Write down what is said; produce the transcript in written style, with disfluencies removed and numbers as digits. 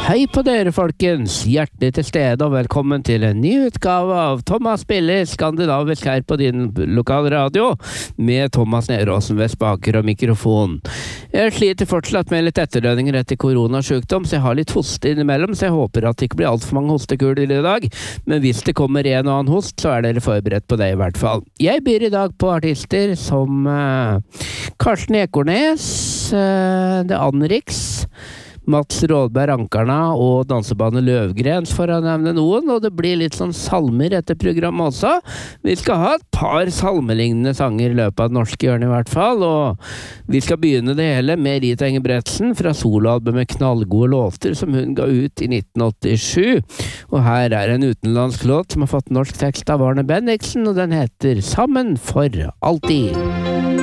Hei på dere, folkens! Hjertelig til stede og velkommen til en ny utgave av Thomas spiller skandinavisk her på din lokale radio, med Thomas Neråsen ved spaker og mikrofon. Jeg sliter fortsatt med litt etterdønninger etter koronasjukdom, så jeg har litt hoste innimellom, så jeg håper at det ikke blir alt for mange hostekuler i dag. Men hvis det kommer en og annen host, så er dere forberedt på det i hvert fall. Jeg byr i dag på artister som Karsten Ekornes, Det Anriks, Mats Rådberg Ankarna og dansebane Løvgrens, for å nevne noen, og det blir litt sånn salmer etter programmet også. Vi skal ha et par salmelignende sanger i løpet av det norske hjørnet i hvert fall, og vi skal begynne det hele med Rita Ingebretsen fra soloalbumet Knallgode låter, som hun ga ut i 1987. Og her er en utenlandsk låt som har fått norsk tekst av Arne Bendiksen, og den heter Sammen for alltid.